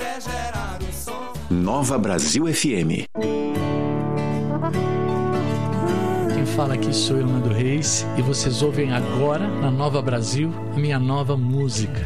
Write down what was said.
Nova Brasil FM. Quem fala aqui sou eu, Nando Reis, e vocês ouvem agora, na Nova Brasil, a minha nova música.